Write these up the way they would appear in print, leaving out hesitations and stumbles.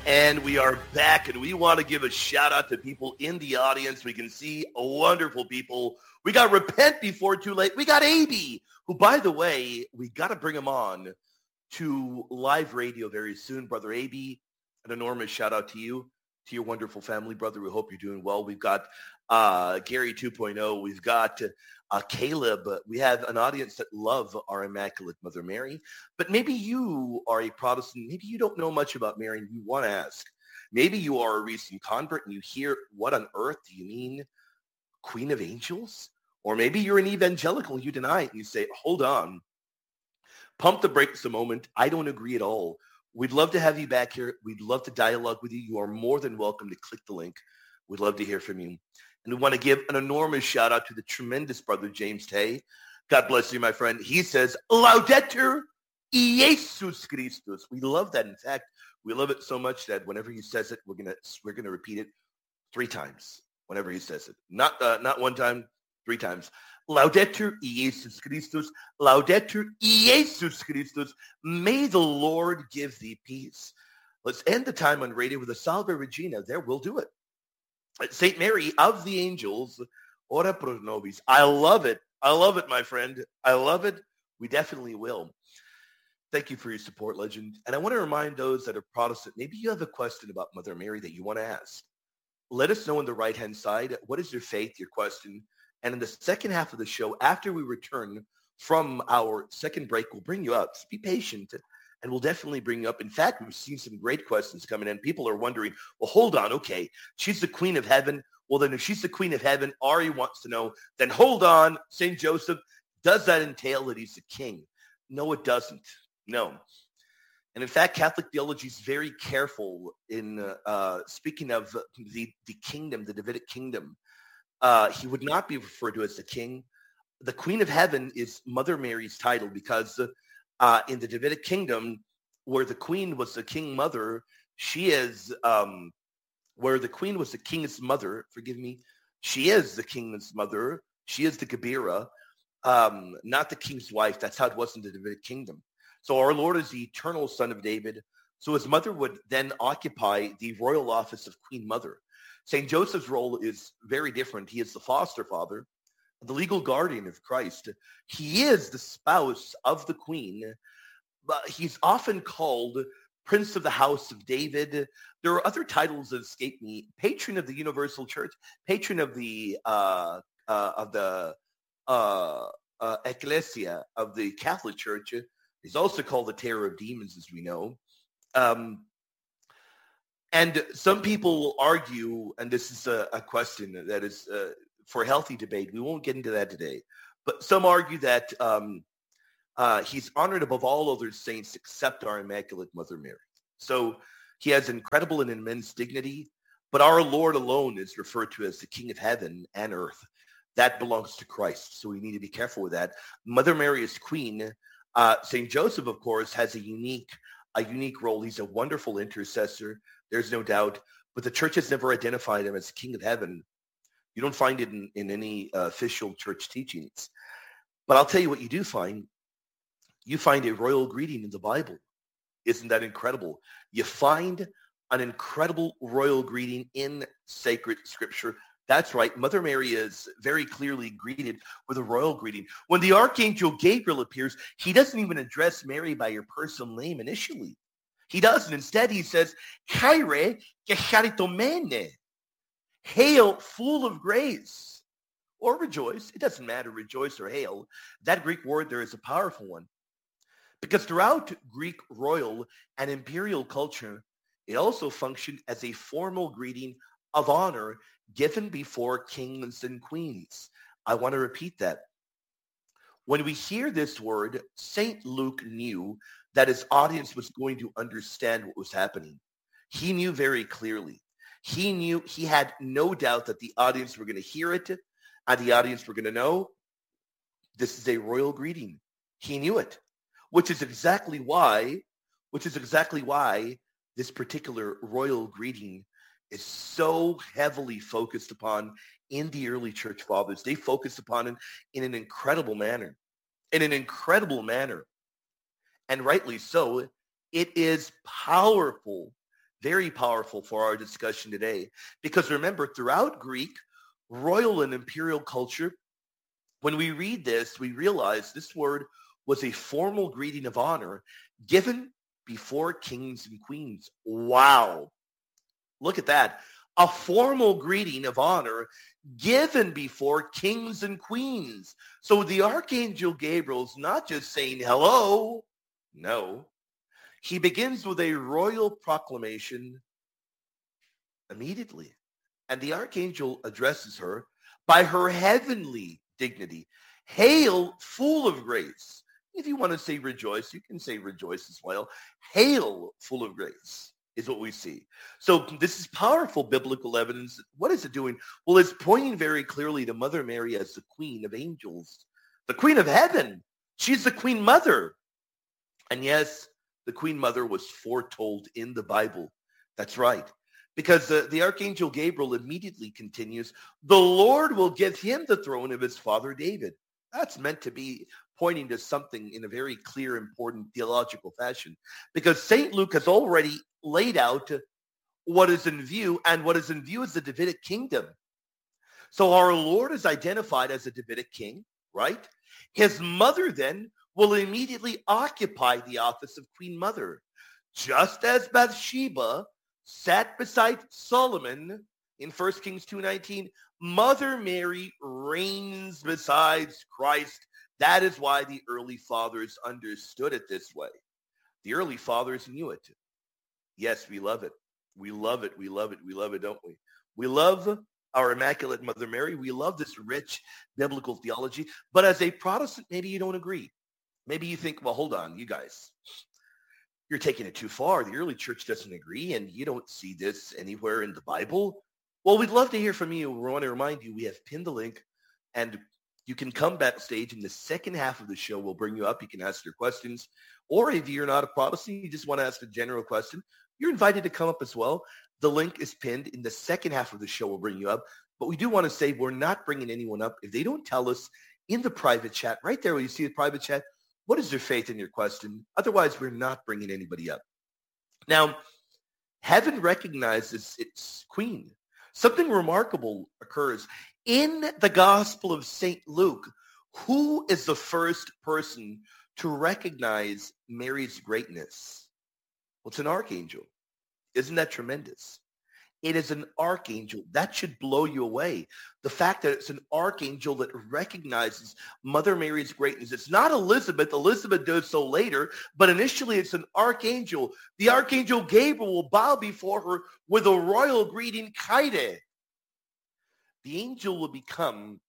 And we are back, and we want to give a shout out to people in the audience. We can see wonderful people. We got Repent Before Too Late. We got AB, who, by the way, we got to bring him on to live radio very soon. Brother AB, an enormous shout out to you, to your wonderful family, brother. We hope you're doing well. We've got Gary 2.0. We've got Caleb. We have an audience that love our Immaculate Mother Mary. But maybe you are a Protestant. Maybe you don't know much about Mary and you want to ask. Maybe you are a recent convert and you hear, what on earth do you mean, Queen of Angels? Or maybe you're an evangelical and you deny it and you say, hold on. Pump the brakes a moment. I don't agree at all. We'd love to have you back here. We'd love to dialogue with you. You are more than welcome to click the link. We'd love to hear from you. And we want to give an enormous shout out to the tremendous brother, James Tay. God bless you, my friend. He says, Laudetur Jesus Christus. We love that. In fact, we love it so much that whenever he says it, we're gonna repeat it 3 times whenever he says it. Not one time, 3 times. Laudetur Jesus Christus. Laudetur Jesus Christus. May the Lord give thee peace. Let's end the time on radio with a Salve Regina. There, we'll do it. Saint Mary of the Angels, ora pro nobis. I love it. I love it, my friend. I love it. We definitely will. Thank you for your support, legend. And I want to remind those that are Protestant, maybe you have a question about Mother Mary that you want to ask. Let us know on the right-hand side. What is your faith, your question? And in the second half of the show, after we return from our second break, we'll bring you up. Just be patient. And we'll definitely bring you up. In fact, we've seen some great questions coming in. People are wondering, well, hold on. Okay, she's the Queen of Heaven. Well, then if she's the Queen of Heaven, Ari wants to know, then hold on, St. Joseph, does that entail that he's the king? No, it doesn't. No. And in fact, Catholic theology is very careful in speaking of the kingdom, the Davidic kingdom. He would not be referred to as the king. The Queen of Heaven is Mother Mary's title because in the Davidic kingdom, where the queen was the king mother, she is, where the queen was the king's mother, she is the king's mother. She is the Gebira, not the king's wife. That's how it was in the Davidic kingdom. So our Lord is the eternal son of David. So his mother would then occupy the royal office of Queen Mother. St. Joseph's role is very different. He is the foster father, the legal guardian of Christ. He is the spouse of the queen, but he's often called Prince of the House of David. There are other titles that escape me. Patron of the Universal Church, patron of the Ecclesia of the Catholic Church. He's also called the Terror of Demons, as we know. And some people will argue, and this is a question that is for healthy debate. We won't get into that today. But some argue that he's honored above all other saints except our Immaculate Mother Mary. So he has incredible and immense dignity, but our Lord alone is referred to as the King of Heaven and earth. That belongs to Christ, so we need to be careful with that. Mother Mary is queen. St. Joseph, of course, has a unique role. He's a wonderful intercessor. There's no doubt. But the church has never identified him as King of Heaven. You don't find it in any official church teachings. But I'll tell you what you do find. You find a royal greeting in the Bible. Isn't that incredible? You find an incredible royal greeting in sacred scripture. That's right. Mother Mary is very clearly greeted with a royal greeting. When the Archangel Gabriel appears, he doesn't even address Mary by her personal name initially. He doesn't. Instead, he says, Kyrie charitomene. Hail, full of grace. Or rejoice. It doesn't matter, rejoice or hail. That Greek word there is a powerful one. Because throughout Greek royal and imperial culture, it also functioned as a formal greeting of honor given before kings and queens. I want to repeat that. When we hear this word, St. Luke knew that his audience was going to understand what was happening. He knew very clearly. He had no doubt that the audience were going to hear it and the audience were going to know this is a royal greeting. He knew it, which is exactly why this particular royal greeting is so heavily focused upon in the early church fathers. They focused upon it in an incredible manner. And rightly so. It is powerful Very powerful for our discussion today. Because remember, throughout Greek, royal and imperial culture, when we read this, we realize this word was a formal greeting of honor given before kings and queens. Wow. Look at that. A formal greeting of honor given before kings and queens. So the Archangel Gabriel's not just saying hello. No. He begins with a royal proclamation immediately. And the Archangel addresses her by her heavenly dignity. Hail, full of grace. If you want to say rejoice, you can say rejoice as well. Hail, full of grace is what we see. So this is powerful biblical evidence. What is it doing? Well, it's pointing very clearly to Mother Mary as the Queen of Angels, the Queen of Heaven. She's the Queen Mother. And yes, the Queen Mother was foretold in the Bible. That's right. Because the Archangel Gabriel immediately continues, the Lord will give him the throne of his father David. That's meant to be pointing to something in a very clear, important theological fashion. Because St. Luke has already laid out what is in view, and what is in view is the Davidic kingdom. So our Lord is identified as a Davidic king, right? His mother then will immediately occupy the office of Queen Mother, just as Bathsheba sat beside Solomon in 1 Kings 2:19. Mother Mary reigns beside Christ. That is why the early fathers understood it this way. The early fathers knew it. Yes, we love it. We love it. We love it. We love it, don't we? We love our Immaculate Mother Mary. We love this rich biblical theology. But as a Protestant, maybe you don't agree. Maybe you think, well, hold on, you guys. You're taking it too far. The early church doesn't agree, and you don't see this anywhere in the Bible. Well, we'd love to hear from you. We want to remind you, we have pinned the link, and you can come backstage in the second half of the show. We'll bring you up. You can ask your questions. Or if you're not a Protestant, you just want to ask a general question, you're invited to come up as well. The link is pinned. In the second half of the show, we'll bring you up. But we do want to say we're not bringing anyone up if they don't tell us in the private chat, right there where you see the private chat, what is their faith in your question? Otherwise, we're not bringing anybody up. Now, heaven recognizes its queen. Something remarkable occurs. In the Gospel of St. Luke, who is the first person to recognize Mary's greatness? Well, it's an archangel. Isn't that tremendous? It is an archangel. That should blow you away. The fact that it's an archangel that recognizes Mother Mary's greatness. It's not Elizabeth. Elizabeth does so later, but initially it's an archangel. The Archangel Gabriel will bow before her with a royal greeting, Kyrie. The angel will become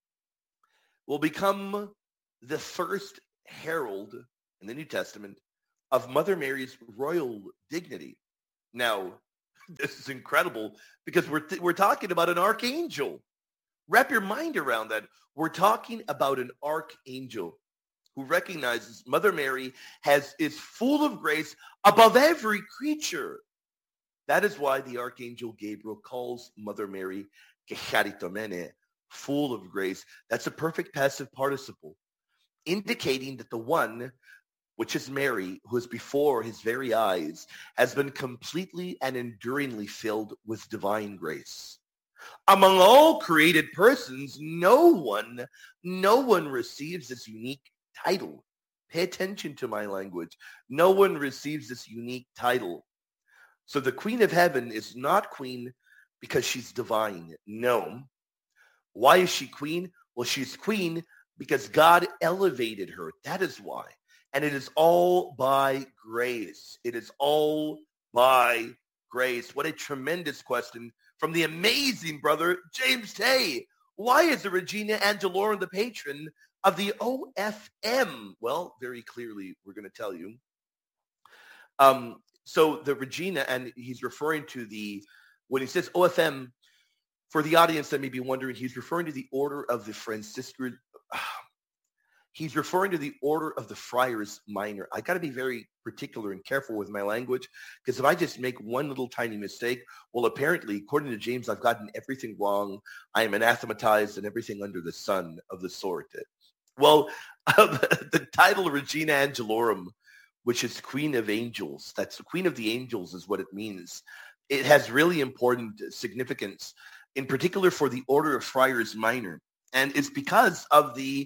the first herald in the New Testament of Mother Mary's royal dignity. Now, this is incredible because we're talking about an archangel. Wrap your mind around that. We're talking about an archangel who recognizes Mother Mary is full of grace above every creature. That is why the Archangel Gabriel calls Mother Mary Kecharitomene, full of grace. That's a perfect passive participle, indicating that the one, which is Mary, who is before his very eyes, has been completely and enduringly filled with divine grace. Among all created persons, no one receives this unique title. Pay attention to my language. No one receives this unique title. So the Queen of Heaven is not queen because she's divine. No. Why is she queen? Well, she's queen because God elevated her. That is why. And it is all by grace. It is all by grace. What a tremendous question from the amazing brother, James Tay. Why is the Regina Angelorum the patron of the OFM? Well, very clearly, we're going to tell you. So the Regina, and he's referring to when he says OFM, for the audience that may be wondering, he's referring to the Order of the Franciscan. He's referring to the Order of the Friars Minor. I got to be very particular and careful with my language, because if I just make one little tiny mistake, well, apparently, according to James, I've gotten everything wrong. I am anathematized and everything under the sun of the sort. Well, the title Regina Angelorum, which is Queen of Angels, that's the Queen of the Angels is what it means. It has really important significance, in particular for the Order of Friars Minor. And it's because of the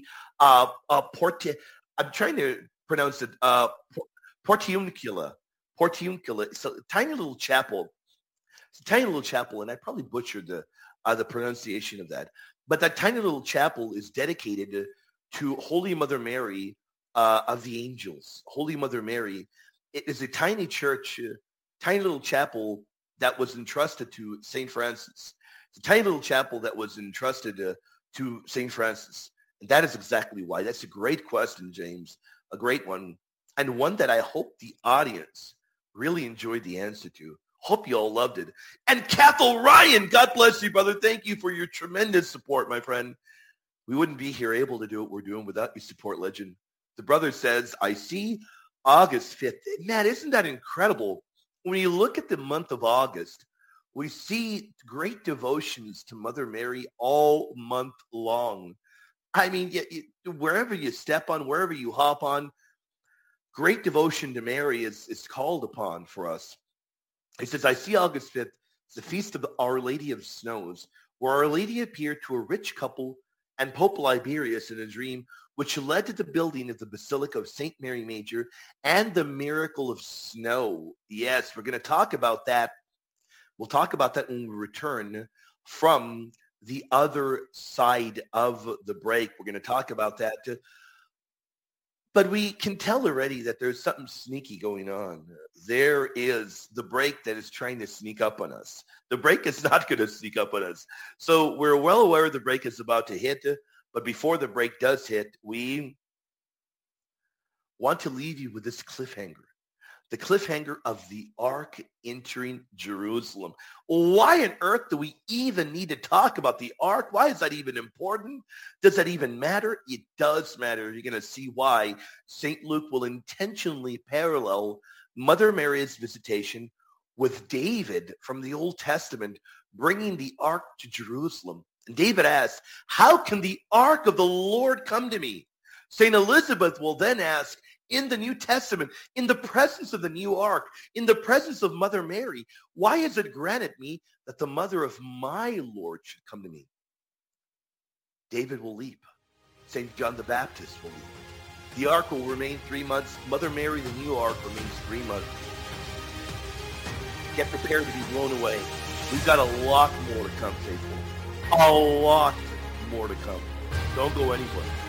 I'm trying to pronounce it, Portiuncula. Portiuncula. It's a tiny little chapel. It's a tiny little chapel, and I probably butchered the pronunciation of that. But that tiny little chapel is dedicated to Holy Mother Mary of the Angels. Holy Mother Mary. It is a tiny church, tiny little chapel that was entrusted to St. Francis. It's a tiny little chapel that was entrusted to St. Francis. And that is exactly why. That's a great question, James. A great one. And one that I hope the audience really enjoyed the answer to. Hope you all loved it. And Cathal Ryan, God bless you, brother. Thank you for your tremendous support, my friend. We wouldn't be here able to do what we're doing without your support, legend. The brother says, I see August 5th. Man, isn't that incredible? When you look at the month of August, we see great devotions to Mother Mary all month long. I mean, wherever you step on, wherever you hop on, great devotion to Mary is called upon for us. He says, I see August 5th, the feast of Our Lady of Snows, where Our Lady appeared to a rich couple and Pope Liberius in a dream, which led to the building of the Basilica of St. Mary Major and the miracle of snow. Yes, we're going to talk about that. We'll talk about that when we return from the other side of the break. We're going to talk about that. But we can tell already that there's something sneaky going on. There is the break that is trying to sneak up on us. The break is not going to sneak up on us. So we're well aware the break is about to hit. But before the break does hit, we want to leave you with this cliffhanger. The cliffhanger of the Ark entering Jerusalem. Why on earth do we even need to talk about the Ark? Why is that even important? Does that even matter? It does matter. You're going to see why St. Luke will intentionally parallel Mother Mary's visitation with David from the Old Testament bringing the Ark to Jerusalem. And David asks, how can the Ark of the Lord come to me? St. Elizabeth will then ask, in the New Testament, in the presence of the new Ark, in the presence of Mother Mary, why is it granted me that the mother of my Lord should come to me? David will leap. St. John the Baptist will leap. The Ark will remain 3 months. Mother Mary, the new Ark, remains 3 months. Get prepared to be blown away. We've got a lot more to come, faithful. A lot more to come. Don't go anywhere.